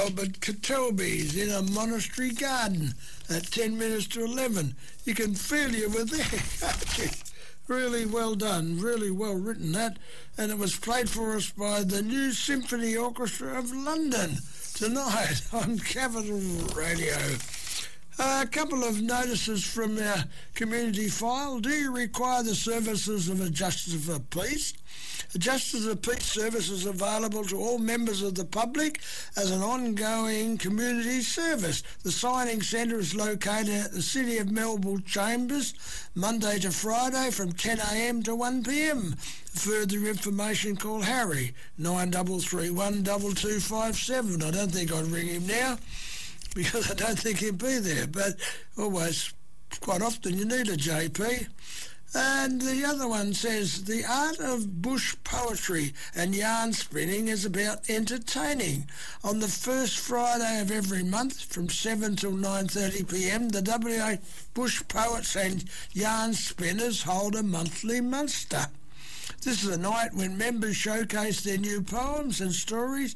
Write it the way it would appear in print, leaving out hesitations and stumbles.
Albert Catelby's in a monastery garden at 10 minutes to 11. You can feel you were there. Really well done, really well written that. And it was played for us by the New Symphony Orchestra of London tonight on Capital Radio. A couple of notices from our community file. Do you require the services of a Justice of Peace? A Justice of Peace service is available to all members of the public as an ongoing community service. The signing centre is located at the City of Melbourne Chambers, Monday to Friday from 10 a.m. to 1 p.m. Further information, call Harry, 9331 2257. I don't think I'd ring him now, because I don't think he'll be there, but always, quite often, you need a JP. And the other one says, the art of bush poetry and yarn spinning is about entertaining. On the first Friday of every month from 7 till 9:30 p.m, the WA Bush Poets and Yarn Spinners hold a monthly muster. This is a night when members showcase their new poems and stories